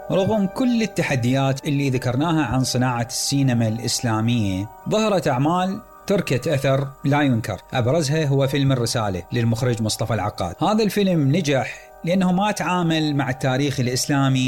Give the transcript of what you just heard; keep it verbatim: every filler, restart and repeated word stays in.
رغم كل التحديات اللي ذكرناها عن صناعة السينما الإسلامية، ظهرت أعمال تركت أثر لا ينكر، أبرزها هو فيلم الرسالة للمخرج مصطفى العقاد. هذا الفيلم نجح لأنه ما تعامل مع التاريخ الإسلامي